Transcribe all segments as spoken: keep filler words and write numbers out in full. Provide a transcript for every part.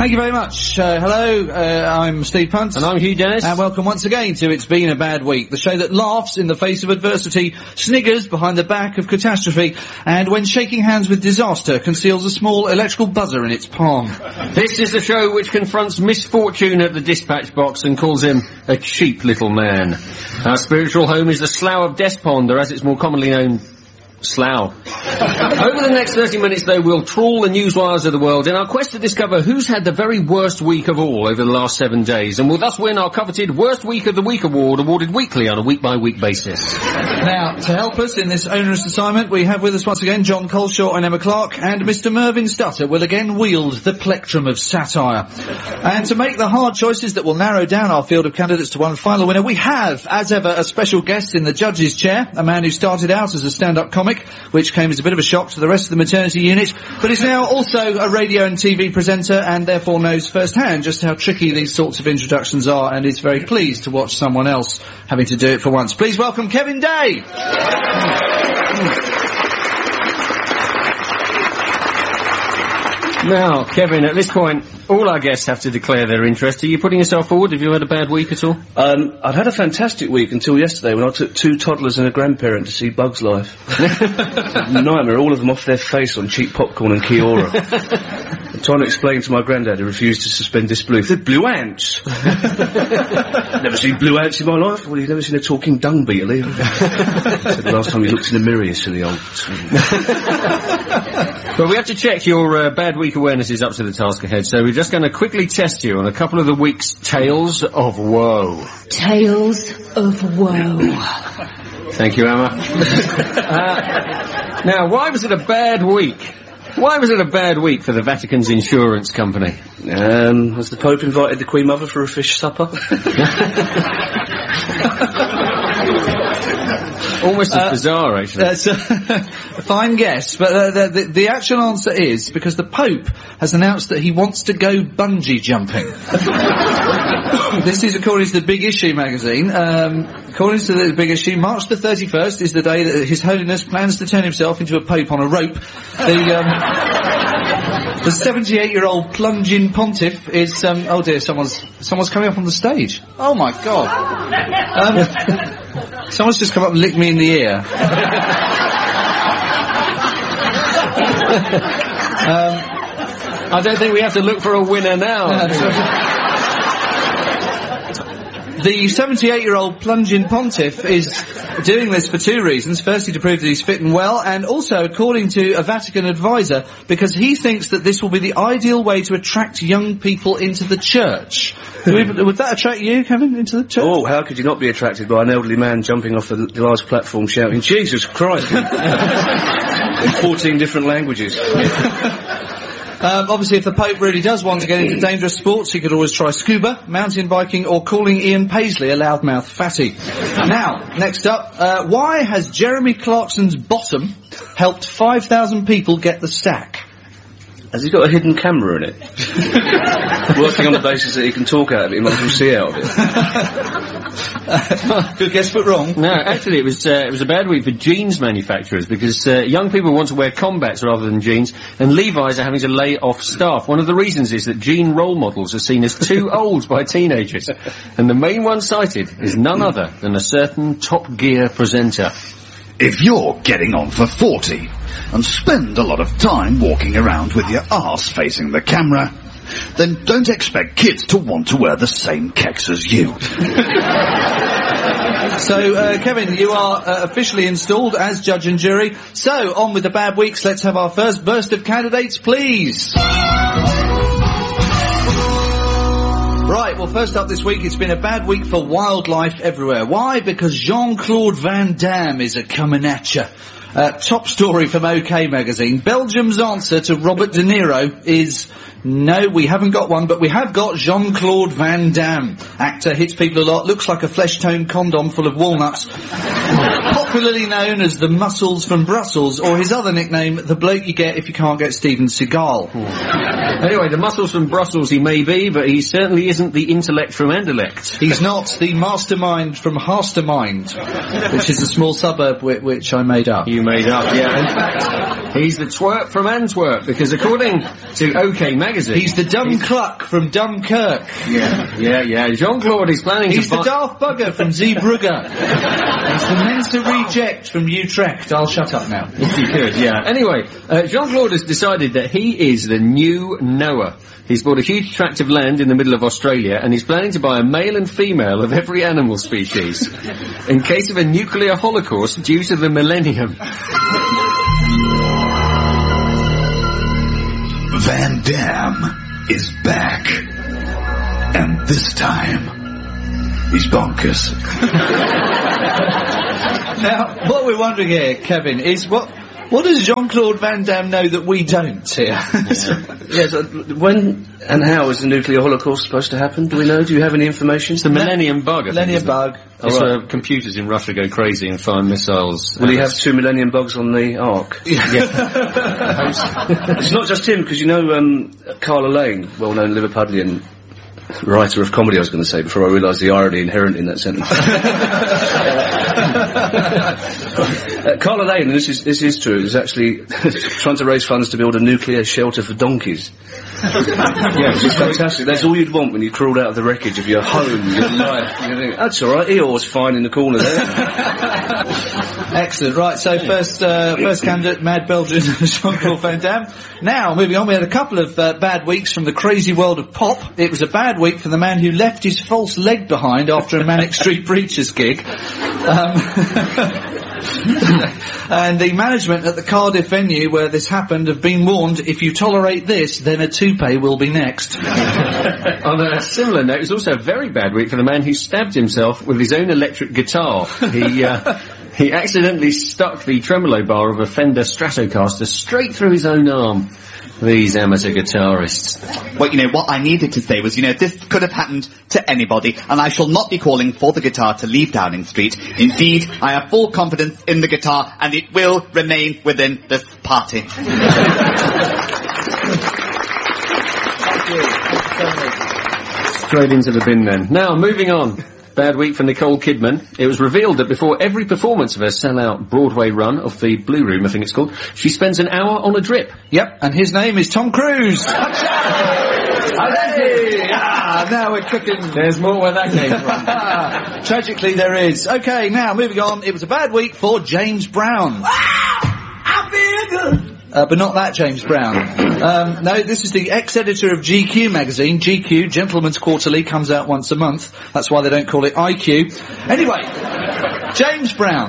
Thank you very much. Uh, hello, uh, I'm Steve Punt. And I'm Hugh Dennis. And welcome once again to It's Been a Bad Week, the show that laughs in the face of adversity, sniggers behind the back of catastrophe, and when shaking hands with disaster conceals a small electrical buzzer in its palm. This is the show which confronts misfortune at the dispatch box and calls him a cheap little man. Our spiritual home is the Slough of Despond, or as it's more commonly known, Slough. Over the next thirty minutes, though, we'll trawl the newswires of the world in our quest to discover who's had the very worst week of all over the last seven days, and will thus win our coveted Worst Week of the Week award, awarded weekly on a week-by-week basis. Now, to help us in this onerous assignment, we have with us once again John Coleshaw and Emma Clark, and Mister Mervyn Stutter will again wield the plectrum of satire. And to make the hard choices that will narrow down our field of candidates to one final winner, we have, as ever, a special guest in the judge's chair, a man who started out as a stand-up comic, which came as a bit of a shock to the rest of the maternity unit, but is now also a radio and T V presenter and therefore knows firsthand just how tricky these sorts of introductions are, and is very pleased to watch someone else having to do it for once. Please welcome Kevin Day! Now, Kevin, at this point, all our guests have to declare their interest. Are you putting yourself forward? Have you had a bad week at all? Um, I'd had a fantastic week until yesterday when I took two toddlers and a grandparent to see Bugs Life. Nightmare, all of them off their face on cheap popcorn and Kia-Ora. I'm trying to explain to my granddad who refused to suspend disbelief. They're blue ants! Never seen blue ants in my life? Well, you've never seen a talking dung beetle either. Said the last time you looked in the mirror, you silly old... Well, we have to check your uh, bad week awareness is up to the task ahead, so we're just going to quickly test you on a couple of the week's tales of woe. Tales of woe. Thank you, Emma. uh, now, why was it a bad week? Why was it a bad week for the Vatican's insurance company? Um, has the Pope invited the Queen Mother for a fish supper? Almost as uh, bizarre, actually. That's a fine guess, but uh, the, the, the actual answer is because the Pope has announced that he wants to go bungee jumping. This is according to the Big Issue magazine. Um, according to the Big Issue, March the thirty-first is the day that His Holiness plans to turn himself into a Pope on a rope. The, um, the seventy-eight-year-old plunging pontiff is, um, oh dear, someone's, someone's coming up on the stage. Oh my God. Um, Someone's just come up and licked me in the ear. um, I don't think we have to look for a winner now. The seventy-eight-year-old plunging pontiff is doing this for two reasons. Firstly, to prove that he's fit and well, and also, according to a Vatican advisor, because he thinks that this will be the ideal way to attract young people into the church. Would that attract you, Kevin, into the church? Oh, how could you not be attracted by an elderly man jumping off a large platform shouting, Jesus Christ! in fourteen different languages. Um, obviously, if the Pope really does want to get into dangerous sports, he could always try scuba, mountain biking, or calling Ian Paisley a loudmouth fatty. Now, next up, uh, why has Jeremy Clarkson's bottom helped five thousand people get the sack? Has he got a hidden camera in it? Working on the basis that he can talk out of it, he might as well see out of it. uh, good guess, but wrong. No, actually, it was uh, it was a bad week for jeans manufacturers because uh, young people want to wear combats rather than jeans, and Levi's are having to lay off staff. One of the reasons is that jean role models are seen as too old by teenagers, and the main one cited is none other than a certain Top Gear presenter. If you're getting on for forty and spend a lot of time walking around with your arse facing the camera, then don't expect kids to want to wear the same kecks as you. So, uh, Kevin, you are uh, officially installed as judge and jury. So, on with the bad weeks. Let's have our first burst of candidates, please. Right, well, first up this week, it's been a bad week for wildlife everywhere. Why? Because Jean-Claude Van Damme is a coming at ya. Uh, top story from OK Magazine. Belgium's answer to Robert De Niro is... No, we haven't got one, but we have got Jean-Claude Van Damme. Actor, hits people a lot, looks like a flesh-toned condom full of walnuts. Popularly known as the Muscles from Brussels, or his other nickname, the bloke you get if you can't get Steven Seagal. Anyway, the Muscles from Brussels he may be, but he certainly isn't the intellect from Anderlecht. He's not the mastermind from Harstermind, which is a small suburb which, which I made up. You made up, yeah. In fact... He's the twerp from Antwerp, because according to OK Magazine... He's the dumb cluck from Dunkirk. Yeah, yeah, yeah. Jean-Claude is planning He's to... the daft bugger from Zeebrugge. He's the Mensa reject from Utrecht. I'll shut up now. If you could, yeah. Anyway, uh, Jean-Claude has decided that he is the new Noah. He's bought a huge tract of land in the middle of Australia, and he's planning to buy a male and female of every animal species, in case of a nuclear holocaust due to the millennium. Van Damme is back. And this time, he's bonkers. Now, what we're wondering here, Kevin, is what what does Jean-Claude Van Damme know that we don't here? Yeah. Yes, uh, when and how is the nuclear holocaust supposed to happen? Do we know? Do you have any information? It's the millennium bug, I think, Millennium isn't it? bug. That's Oh, right. where computers in Russia go crazy and fire missiles. Will uh, he have two millennium bugs on the Ark? It's not just him, because you know um, Carla Lane, well-known Liverpudlian writer of comedy, I was going to say, before I realised the irony inherent in that sentence. uh, Carla Lane, and this is, this is true, is actually trying to raise funds to build a nuclear shelter for donkeys. Yeah, it's fantastic. That's all you'd want when you crawled out of the wreckage of your home, your life. You think, that's alright, Eeyore's fine in the corner there. Excellent. Right, so first uh, first candidate, Mad Belgian, Jean-Claude Van Damme. Now, moving on, we had a couple of uh, bad weeks from the crazy world of pop. It was a bad week for the man who left his false leg behind after a Manic Street Preachers gig. Um, and the management at the Cardiff venue where this happened have been warned, if you tolerate this, then a toupee will be next. On a similar note, it was also a very bad week for the man who stabbed himself with his own electric guitar. He, uh, he accidentally stuck the tremolo bar of a Fender Stratocaster straight through his own arm. These amateur guitarists. Well, you know, what I needed to say was, you know, this could have happened to anybody, and I shall not be calling for the guitar to leave Downing Street. Indeed, I have full confidence in the guitar, and it will remain within this party. Thank you. Straight into the bin then. Now, moving on. Bad week for Nicole Kidman. It was revealed that before every performance of her sellout Broadway run of the Blue Room, I think it's called, she spends an hour on a drip. Yep, and his name is Tom Cruise. Ah, now we're cooking. There's more where that came from. Tragically, there is. Okay, now moving on. It was a bad week for James Brown. I feel good. Uh, but not that James Brown. Um, no, this is the ex-editor of G Q magazine. G Q, Gentleman's Quarterly, comes out once a month. That's why they don't call it I Q. Anyway, James Brown.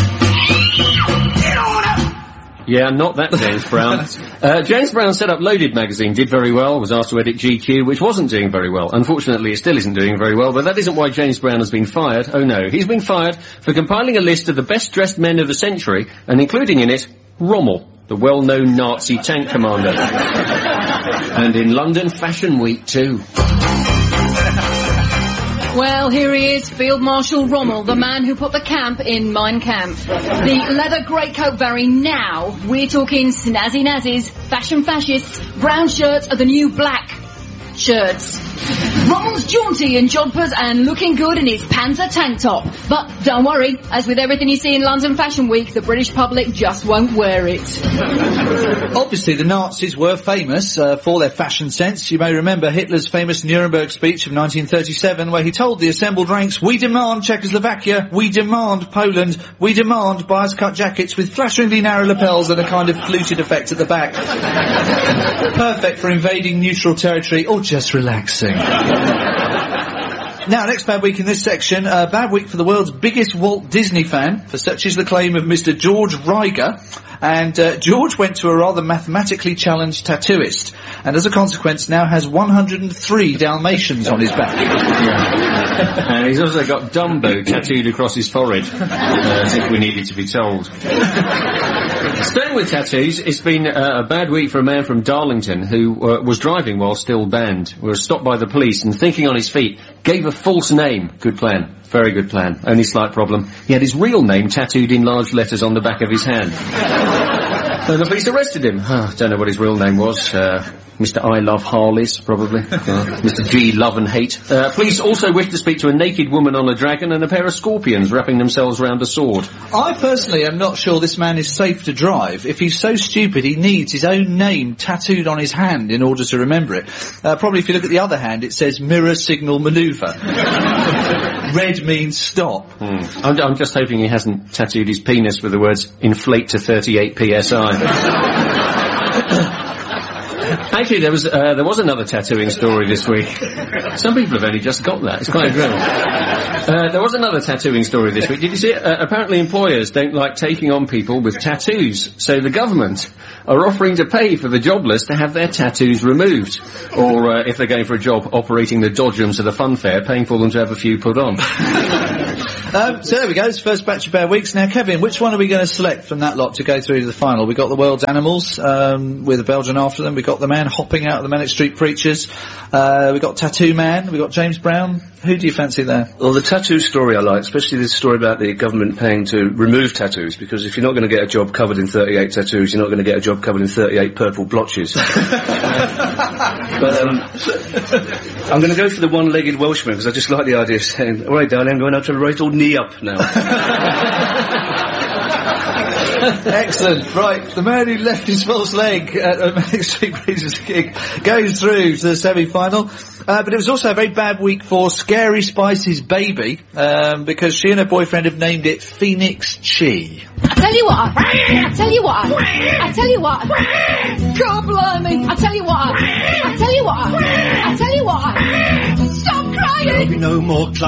Yeah, not that James Brown. Uh, James Brown set up Loaded magazine, did very well, was asked to edit G Q, which wasn't doing very well. Unfortunately, it still isn't doing very well, but that isn't why James Brown has been fired. Oh no, he's been fired for compiling a list of the best-dressed men of the century, and including in it, Rommel, the well-known Nazi tank commander. And in London Fashion Week too. Well, here he is, Field Marshal Rommel, the man who put the camp in Mein Kampf. The leather greatcoat very now. We're talking snazzy nazzies, fashion fascists, brown shirts are the new black shirts. Rommel's jaunty in jumpers and looking good in his Panzer tank top. But don't worry, as with everything you see in London Fashion Week, the British public just won't wear it. Obviously, the Nazis were famous uh, for their fashion sense. You may remember Hitler's famous Nuremberg speech of nineteen thirty-seven, where he told the assembled ranks, "We demand Czechoslovakia, we demand Poland, we demand bias-cut jackets with flashingly narrow lapels and a kind of fluted effect at the back." Perfect for invading neutral territory or just relaxing. Now, next bad week in this section, a uh, bad week for the world's biggest Walt Disney fan, for such is the claim of Mister George Ryger. And uh, George went to a rather mathematically challenged tattooist, and as a consequence now has one hundred three Dalmatians on his back. Yeah. And he's also got Dumbo tattooed across his forehead, uh, as if we needed to be told. Staying with tattoos, it's been uh, a bad week for a man from Darlington who uh, was driving while still banned, was stopped by the police and, thinking on his feet, gave a false name. Good plan. Very good plan. Only slight problem. He had his real name tattooed in large letters on the back of his hand. Uh, the police arrested him. Oh, don't know what his real name was. Uh, Mister I Love Harleys, probably. Uh, Mister G Love and Hate. Uh, police also wish to speak to a naked woman on a dragon and a pair of scorpions wrapping themselves round a sword. I personally am not sure this man is safe to drive. If he's so stupid, he needs his own name tattooed on his hand in order to remember it. Uh, probably if you look at the other hand, it says mirror signal manoeuvre. Red means stop. Mm. I'm, I'm just hoping he hasn't tattooed his penis with the words inflate to thirty-eight P S I. Actually, there was uh, there was another tattooing story this week. Some people have only just got that. It's quite incredible. Uh, there was another tattooing story this week. Did you see it? Uh, apparently employers don't like taking on people with tattoos, so the government are offering to pay for the jobless to have their tattoos removed. Or, uh, if they're going for a job operating the Dodgems at a fun fair, paying for them to have a few put on. Um, so there we go, it's the first batch of Bear Weeks. Now, Kevin, which one are we going to select from that lot to go through to the final? We got the world's animals, um, with a Belgian after them. We got the man hopping out of the Manic Street Preachers. Uh, we got Tattoo Man. We got James Brown. Who do you fancy there? Well, the tattoo story I like, especially this story about the government paying to remove tattoos, because if you're not going to get a job covered in thirty-eight tattoos, you're not going to get a job covered in thirty-eight purple blotches. But um, I'm going to go for the one-legged Welshman, because I just like the idea of saying, all right, darling, I'm going out to the right old knee up now. Excellent. Right, the man who left his false leg at a Manic Street Preachers gig goes through to the semi-final. Uh, but it was also a very bad week for Scary Spice's baby, um, because she and her boyfriend have named it Phoenix Chi. I tell you what, I tell you what, I tell you what, God blimey, I tell you what, I tell you what, I tell you what, stop crying! There'll be no more